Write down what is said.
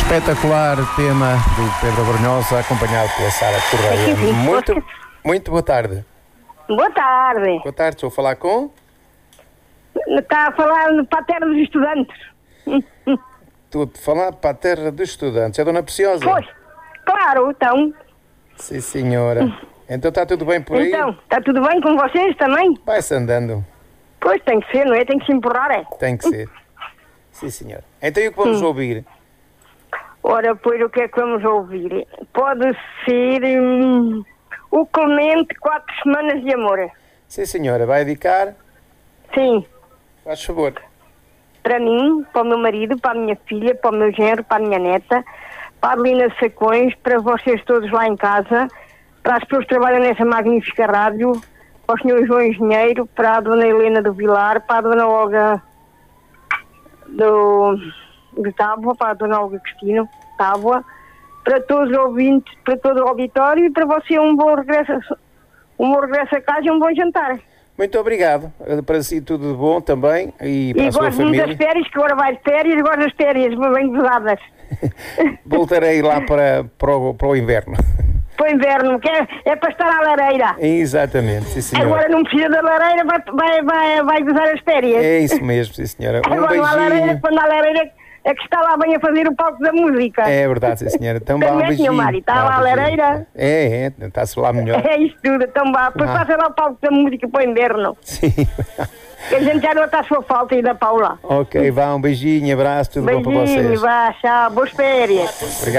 Espetacular tema do Pedro Brunhosa, acompanhado pela Sara Correia. Muito boa tarde. Boa tarde. Boa tarde, estou a falar com? Está a falar para a terra dos estudantes. Estou a falar para a terra dos estudantes. É Dona Preciosa? Pois, claro, então. Sim, senhora. Então está tudo bem por aí? Então, está tudo bem com vocês também? Vai-se andando. Pois, tem que ser, não é? Tem que se empurrar, é? Tem que ser. Sim, senhora. Então e o que vamos ouvir? Ora, pois, o que é que vamos ouvir? Pode ser o Clemente, 4 Semanas de Amor. Sim, senhora. Vai dedicar? Sim. Faz favor. Para mim, para o meu marido, para a minha filha, para o meu genro, para a minha neta, para a Adelina Sacões, para vocês todos lá em casa, para as pessoas que trabalham nessa magnífica rádio, para o senhor João Engenheiro, para a dona Helena do Vilar, para a dona Olga de Tábua, para a dona Olga Cristina Tábua, para todos os ouvintes, para todo o auditório e para você um bom regresso a casa e um bom jantar. Muito obrigado. Para si tudo de bom também e para a sua gosto muito família. das férias, que agora vai de férias, gosto das férias, bem gozadas. Voltarei lá para o inverno. Para o inverno, que é para estar à lareira. Exatamente, sim senhora. Agora não precisa da lareira, vai gozar as férias. É isso mesmo, sim senhora. Agora não há lareira, quando há lareira é que está lá bem a fazer o palco da música. É verdade, sim senhora. Então vá, um beijinho. Mário, está lá a lareira. Está-se lá melhor. É isso tudo, então vá. Depois passa lá o palco da música para o inverno. Sim. Que a gente já não está a sua falta aí da Paula. Ok, vá, um beijinho, abraço, tudo bom para vocês. Beijinho, vá, tchau, boas férias. Obrigado.